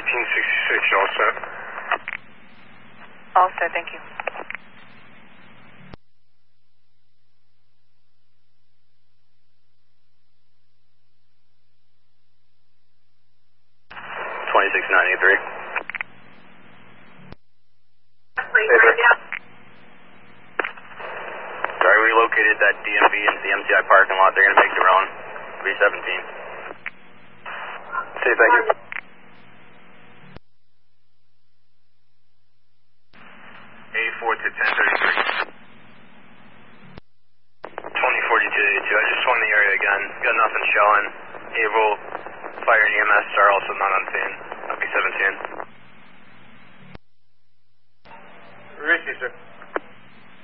1866, all set. All set, thank you. Sorry, we located that DMV into the MCI parking lot. They're going to make their own. 317. Okay, thank you. A4 to 1033. 2042 82. I just won the area again. Got nothing showing. Able, fire and EMS are also not on scene. I'll be 17. Rishi, sir.